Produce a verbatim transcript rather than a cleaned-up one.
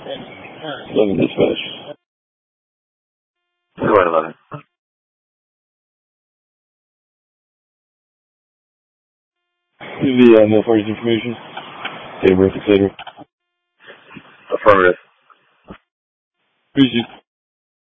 eleven dispatch. Go ahead, eleven. Give the uh, mail party's information, date of birth, et cetera. Affirmative. Appreciate you.